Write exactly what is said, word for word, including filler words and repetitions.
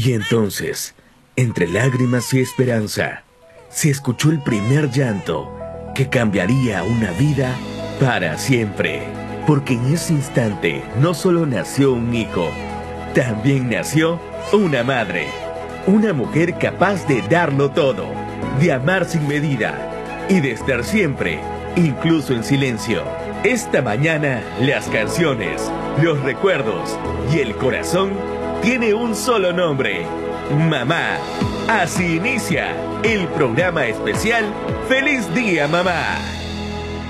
Y entonces, entre lágrimas y esperanza, se escuchó el primer llanto que cambiaría una vida para siempre. Porque en ese instante no solo nació un hijo, también nació una madre. Una mujer capaz de darlo todo, de amar sin medida y de estar siempre, incluso en silencio. Esta mañana, las canciones, los recuerdos y el corazón tiene un solo nombre: mamá. Así inicia el programa especial Feliz Día, Mamá.